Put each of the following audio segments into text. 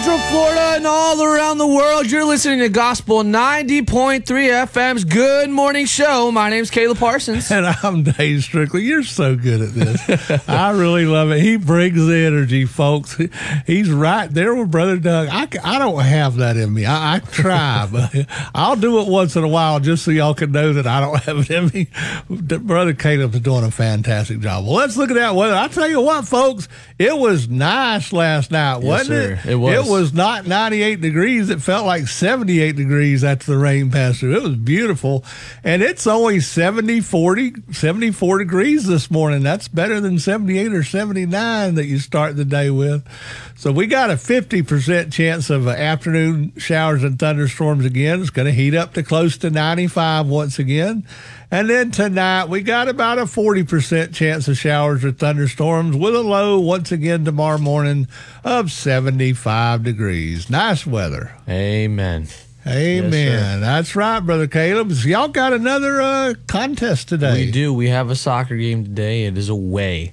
Central Florida and all around the world. You're listening to Gospel 90.3 FM's Good Morning Show. My name's Caleb Parsons. And I'm Dave Strickland. You're so good at this. I really love it. He brings the energy, folks. He's right there with Brother Doug. I don't have that in me. I try, but I'll do it once in a while just so y'all can know that I don't have it in me. Brother Caleb's doing a fantastic job. Well, let's look at that weather. I'll tell you what, folks, it was nice last night, wasn't it? It was. It was not 98 degrees. It felt like 78 degrees after the rain passed through. It was beautiful. And it's only 74 degrees this morning. That's better than 78 or 79 that you start the day with. So we got a 50% chance of afternoon showers and thunderstorms again. It's going to heat up to close to 95 once again. And then tonight, we got about a 40% chance of showers or thunderstorms with a low once again tomorrow morning of 75 degrees. Nice weather. Amen. Amen. Yes, that's right, Brother Caleb. So y'all got another contest today. We do. We have a soccer game today. It is away.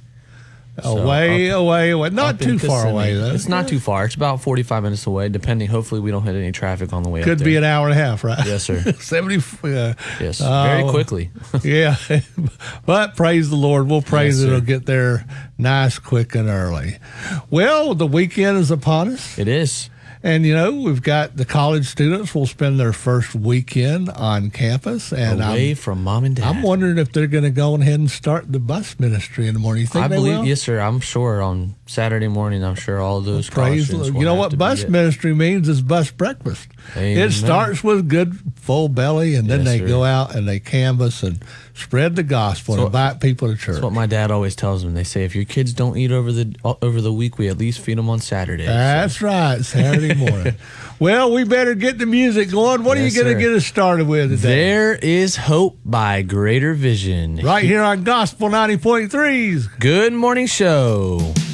Away. Not too far away, though. It's not too far. It's about 45 minutes away, depending. Hopefully, we don't hit any traffic on the way up there. Could be an hour and a half, right? Yes, sir. 70. Yes, very quickly. Yeah. But praise the Lord. We'll praise Yes, it'll sir. get there nice, quick, and early. Well, the weekend is upon us. It is. And, we've got the college students will spend their first weekend on campus. And Away from mom and dad. I'm wondering if they're going to go ahead and start the bus ministry in the morning. You think I they believe, will? yes, sir. I'm sure on Saturday morning, I'm sure all of those college Praise the students Lord. will You know have what to bus be ministry means is bus breakfast. Amen. It starts with good full belly, and then Yes, they sir. go out and they canvass and spread the gospel and invite people to church. That's what my dad always tells them. They say, if your kids don't eat over the week, we at least feed them on Saturday. That's right, Saturday morning. Well, we better get the music going. What Yes, are you going sir. to get us started with today? There is hope by Greater Vision. Right here on Gospel 90.3's Good Morning Show.